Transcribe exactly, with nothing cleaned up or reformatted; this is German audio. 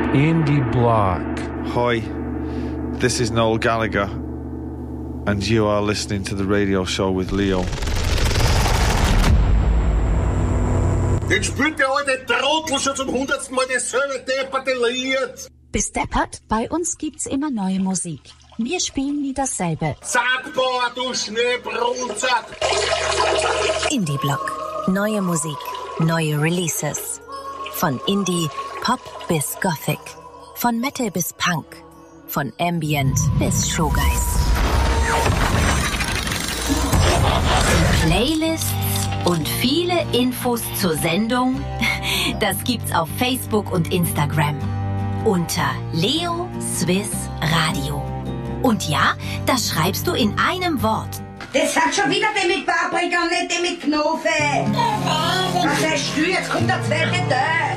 Indie Block. Hi, this is Noel Gallagher, and you are listening to the radio show with Leo. Jetzt spielt der alte Trottel schon zum hundertsten Mal dasselbe depperte Lied. Bis deppert, bei uns gibt's immer neue Musik. Wir spielen nie dasselbe. Sackbohr, du Schneebrunzer. Indie Block. Neue Musik, neue Releases. Von Indie, Pop bis Gothic. Von Metal bis Punk. Von Ambient bis Showgeist. Playlists und viele Infos zur Sendung, das gibt's auf Facebook und Instagram. Unter Leo Swiss Radio. Und ja, das schreibst du in einem Wort. Das hat schon wieder die mit Paprika, nicht die mit Knofe. Was heißt du? Jetzt kommt der zweite Teil.